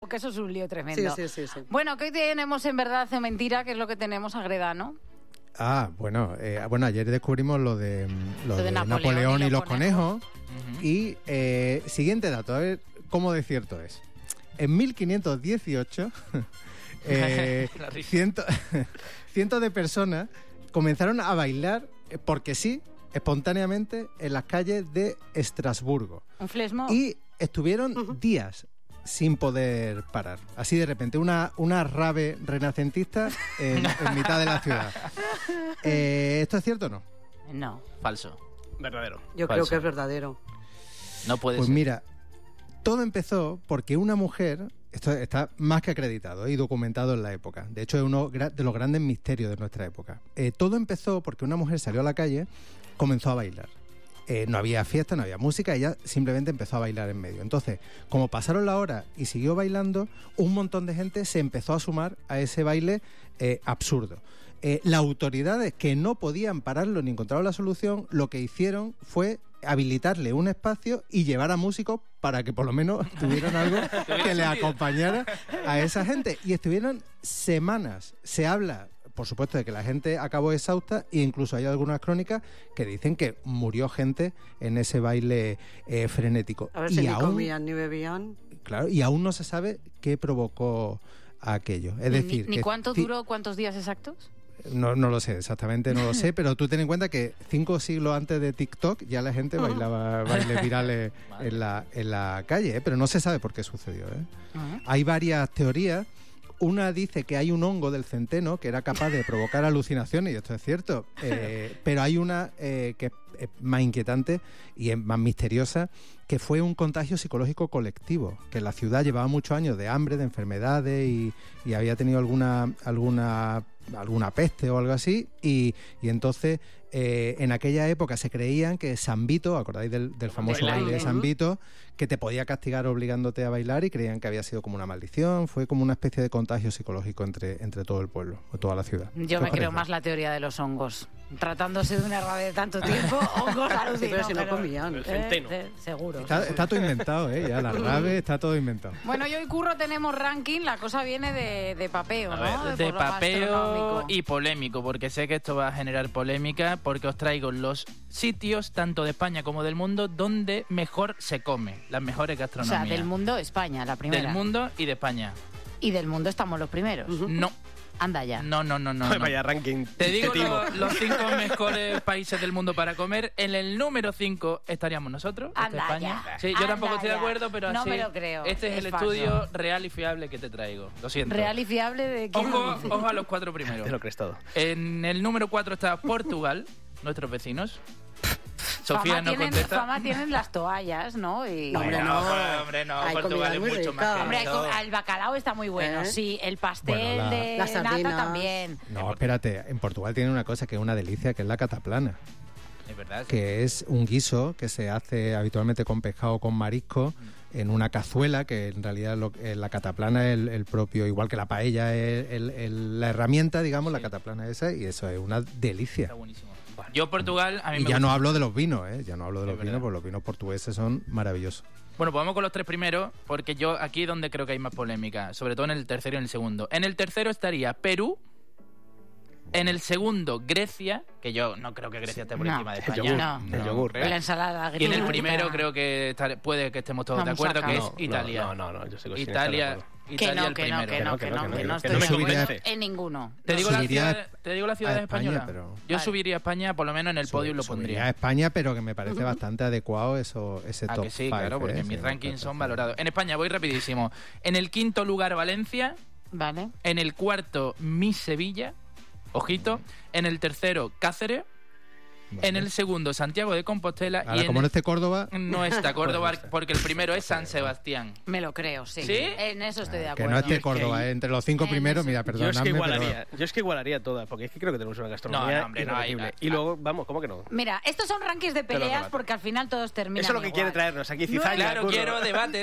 que eso es un lío tremendo. Sí. Bueno, ¿qué hoy tenemos en Verdad o Mentira? Que es lo que tenemos, Agreda, ¿no? Bueno, ayer descubrimos lo de Napoleón y los conejos. Y siguiente dato, a ver cómo de cierto es. En 1518, cientos de personas comenzaron a bailar, porque sí, espontáneamente, en las calles de Estrasburgo. Un flesmo. Y estuvieron días sin poder parar. Así de repente, una rave renacentista en mitad de la ciudad. ¿Esto es cierto o no? No. Falso. Verdadero. Yo creo que es verdadero. No puede Pues ser. mira, todo empezó porque una mujer, esto está más que acreditado y documentado en la época, de hecho es uno de los grandes misterios de nuestra época. Todo empezó porque una mujer salió a la calle, comenzó a bailar. No había fiesta, no había música, ella simplemente empezó a bailar en medio. Entonces, como pasaron la hora y siguió bailando, un montón de gente se empezó a sumar a ese baile absurdo. Las autoridades, que no podían pararlo ni encontraron la solución, lo que hicieron fue habilitarle un espacio y llevar a músicos para que por lo menos tuvieran algo que le acompañara a esa gente. Y estuvieron semanas. Se habla, por supuesto, de que la gente acabó exhausta e incluso hay algunas crónicas que dicen que murió gente en ese baile frenético. A ver si ni comían ni bebían. Claro, y aún no se sabe qué provocó aquello. Es decir, ¿Ni cuánto duró, cuántos días exactos? No lo sé, exactamente no lo sé, pero tú ten en cuenta que 5 siglos antes de TikTok ya la gente bailaba bailes virales en la calle, pero no se sabe por qué sucedió. Hay varias teorías. Una dice que hay un hongo del centeno que era capaz de provocar alucinaciones, y esto es cierto, pero hay una que es más inquietante y es más misteriosa, que fue un contagio psicológico colectivo, que la ciudad llevaba muchos años de hambre, de enfermedades y había tenido alguna peste o algo así, y entonces en aquella época se creían que San Vito, ¿acordáis del famoso baile de San Vito? Que te podía castigar obligándote a bailar, y creían que había sido como una maldición, fue como una especie de contagio psicológico entre todo el pueblo, o toda la ciudad. Yo me creo más la teoría de los hongos. Tratándose de una rave de tanto tiempo, hongos alucinantes. Pero si no comían. El centeno. Seguro. Está todo inventado, ya la rave está todo inventado. Bueno, y hoy, Curro, tenemos ranking, la cosa viene de papeo, ¿no? De papeo gastronómico. y polémico, porque sé que esto va a generar polémica, porque os traigo los sitios, tanto de España como del mundo, donde mejor se come, las mejores O gastronomías. sea, del mundo, España, la primera. Del mundo y de España. Y del mundo estamos los primeros. No. Anda ya. No. Vaya ranking. Te digo objetivo. los 5 mejores países del mundo para comer. En el número 5 estaríamos nosotros, Anda España. ya. Sí, yo Anda tampoco estoy de ya. acuerdo, pero No así. me lo creo. Este es Es el falso. estudio real y fiable que te traigo. Lo siento. Real y fiable de quién. Ojo a los 4 primeros. Te lo crees todo. En el número 4 está Portugal, nuestros vecinos. Sofía no contesta. Fama tienen las toallas, ¿no? Y... Hombre, no. Hay Portugal comida es muy mucho rica. más que Hombre, eso. el bacalao está muy bueno, sí. El pastel Bueno, de las nata sardinas. también. No, espérate, en Portugal tienen una cosa que es una delicia, que es la cataplana, Es verdad. sí. que es un guiso que se hace habitualmente con pescado o con marisco en una cazuela, que en realidad la cataplana es el propio, igual que la paella es la herramienta, digamos, la cataplana esa, y eso es una delicia. Está buenísimo. Yo Portugal, a mí Y me ya gusta. no hablo de los vinos, ya no hablo de Es los verdad. vinos, porque los vinos portugueses son maravillosos. Bueno, pues vamos con los 3 primeros, porque yo aquí es donde creo que hay más polémica, sobre todo en el tercero y en el segundo. En el tercero estaría Perú. En el segundo, Grecia, que yo no creo que Grecia esté por No. encima de El España. yogur. No. El yogur. ¿eh? La ensalada Y en griega. el primero creo que puede que estemos todos de Vamos acuerdo, acá. que es No, Italia. no, yo sé que sí, Italia, estoy de acuerdo. Italia el primero. que no no estoy me de acuerdo convence. en ninguno. Te digo, la Subiría ciudad, te digo la ciudad a España, española. pero- Yo Vale. subiría a España, por lo menos en el podio lo Subiría a pondría. España, pero que me parece bastante adecuado ese Ah, top que sí, 5, claro, porque mis sí, rankings son perfecto. valorados. En España voy rapidísimo. En el quinto lugar, Valencia. Vale. En el cuarto, mi Sevilla. Ojito. En el tercero, Cáceres. Vale. En el segundo, Santiago de Compostela. Ahora, y en como no esté Córdoba, no está Córdoba, porque el primero es San Sebastián. Me lo creo, sí. ¿Sí? En eso estoy de que acuerdo. no Y esté es que Córdoba, ahí- entre los 5 primeros, mira, Yo perdóname, es que igualaría todas, porque es que creo que tenemos una gastronomía No, hombre, no, irrepetible. hay- Y luego, vamos, ¿cómo que no? Mira, estos son rankings de lo peleas rebato. porque al final todos terminan Eso es lo que igual. quiere traernos aquí Cizaña. Claro, Curro. quiero debate.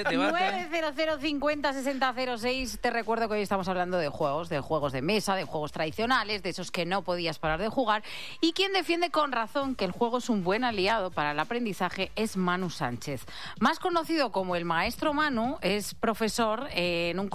900506006. Te recuerdo que hoy estamos hablando de juegos de mesa, de juegos tradicionales, de esos que no podías parar de jugar. Y quien defiende con razón que el juego es un buen aliado para el aprendizaje es Manu Sánchez. Más conocido como el maestro Manu, es profesor en un